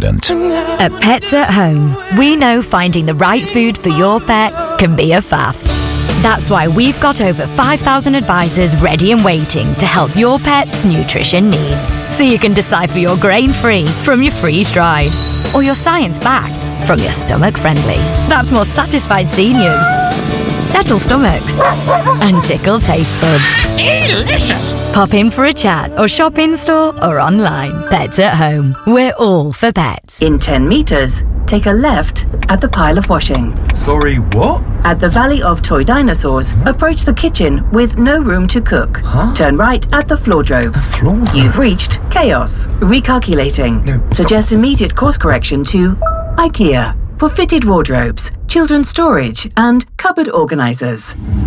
silent. At Pets at Home, we know finding the right food for your pet can be a faff. That's why we've got over 5,000 advisors ready and waiting to help your pet's nutrition needs. So you can decipher your grain-free from your freeze-dried, or your science-backed from your stomach-friendly. That's more satisfied seniors, settle stomachs, and tickle taste buds. Delicious! Pop in for a chat or shop in-store or online. Pets at Home. We're all for pets. In 10 metres, take a left at the pile of washing. Sorry, what? At the Valley of Toy Dinosaurs, approach the kitchen with no room to cook. Huh? Turn right at the floordrobe. A floor? You've reached chaos. Recalculating. No, Suggest immediate course correction to IKEA for fitted wardrobes, children's storage, and cupboard organisers.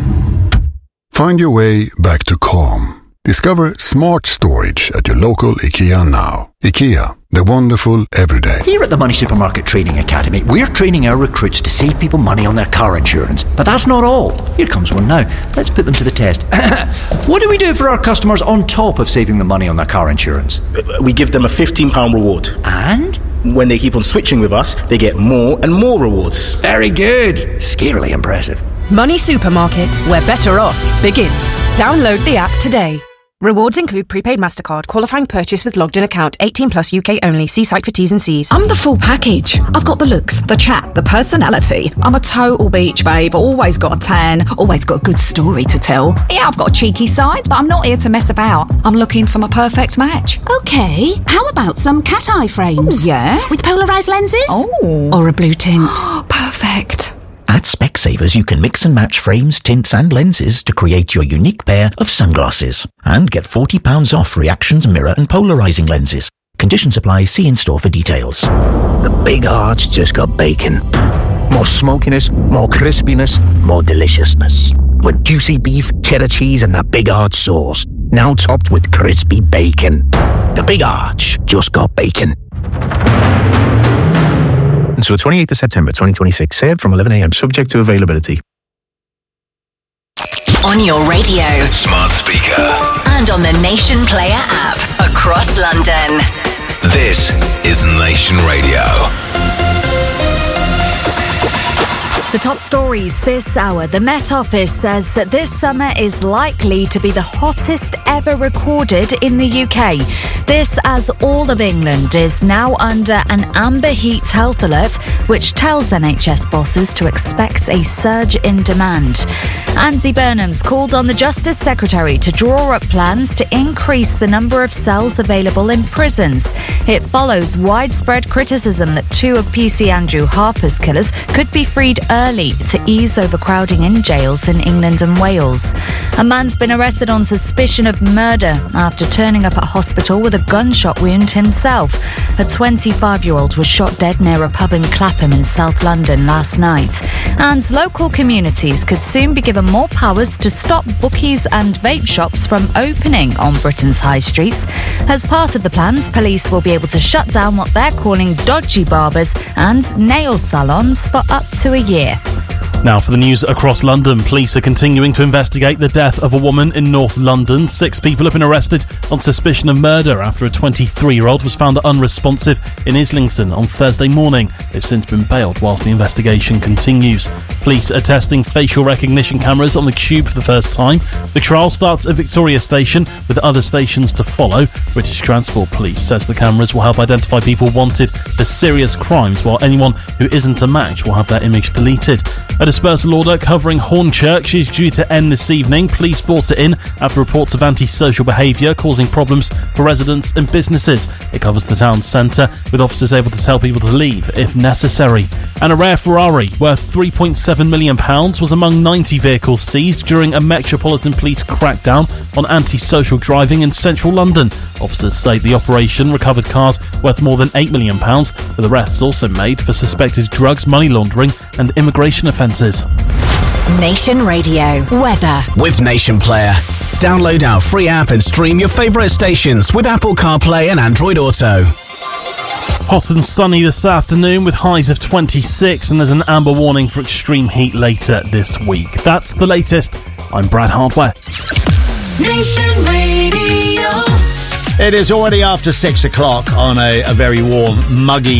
Find your way back to calm. Discover smart storage at your local IKEA now. IKEA, the wonderful everyday. Here at the Money Supermarket Training Academy, we're training our recruits to save people money on their car insurance. But that's not all. Here comes one now. Let's put them to the test. What do we do for our customers on top of saving them money on their car insurance? We give them a £15 reward. And? When they keep on switching with us, they get more and more rewards. Very good. Scarily impressive. Money Supermarket, where better off begins. Download the app today. Rewards include prepaid MasterCard, qualifying purchase with logged in account, 18 plus UK only. See site for T's and C's. I'm the full package. I've got the looks, the chat, the personality. I'm a total beach babe, always got a tan, always got a good story to tell. Yeah, I've got a cheeky side, but I'm not here to mess about. I'm looking for my perfect match. Okay, how about some cat eye frames? Ooh, yeah? With polarised lenses? Oh. Or a blue tint? Perfect. At Specsavers, you can mix and match frames, tints and lenses to create your unique pair of sunglasses. And get £40 off reactions, mirror and polarising lenses. Conditions apply. See in-store for details. The Big Arch just got bacon. More smokiness, more crispiness, more deliciousness. With juicy beef, cheddar cheese and that Big Arch sauce. Now topped with crispy bacon. The Big Arch just got bacon. Until 28th of September 2026. Served from 11 a.m. Subject to availability. On your radio, Smart speaker, and on the Nation Player app across London. This is Nation Radio. The top stories this hour. The Met Office says that this summer is likely to be the hottest ever recorded in the UK. This as all of England is now under an amber heat health alert, which tells NHS bosses to expect a surge in demand. Andy Burnham's called on the Justice Secretary to draw up plans to increase the number of cells available in prisons. It follows widespread criticism that two of PC Andrew Harper's killers could be freed early to ease overcrowding in jails in England and Wales. A man's been arrested on suspicion of murder after turning up at hospital with a gunshot wound himself. A 25-year-old was shot dead near a pub in Clapham in South London last night. And local communities could soon be given more powers to stop bookies and vape shops from opening on Britain's high streets. As part of the plans, police will be able to shut down what they're calling dodgy barbers and nail salons for up to a year. Now for the news across London. Police are continuing to investigate the death of a woman in North London. 6 people have been arrested on suspicion of murder after a 23-year-old was found unresponsive in Islington on Thursday morning. They've since been bailed whilst the investigation continues. Police are testing facial recognition cameras on the tube for the first time. The trial starts at Victoria Station, with other stations to follow. British Transport Police says the cameras will help identify people wanted for serious crimes, while anyone who isn't a match will have their image deleted. A dispersal order covering Hornchurch is due to end this evening. Police brought it in after reports of antisocial behaviour causing problems for residents and businesses. It covers the town centre, with officers able to tell people to leave if necessary. And a rare Ferrari worth £3.7 million was among 90 vehicles seized during a Metropolitan Police crackdown on antisocial driving in central London. Officers say the operation recovered cars worth more than £8 million, with the arrests also made for suspected drugs, money laundering and immigration offences. Nation Radio weather with Nation Player. Download our free app and stream your favourite stations with Apple CarPlay and Android Auto. Hot and sunny this afternoon with highs of 26, and there's an amber warning for extreme heat later this week. That's the latest. I'm Brad Hardware. Nation Radio. It is already after 6 o'clock on a very warm, muggy